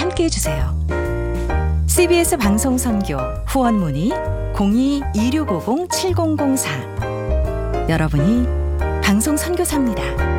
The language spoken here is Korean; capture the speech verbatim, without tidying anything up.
함께해 주세요. 씨비에스 방송선교 후원 문의 공이 이육오공 칠공공사. 여러분이 방송선교사입니다.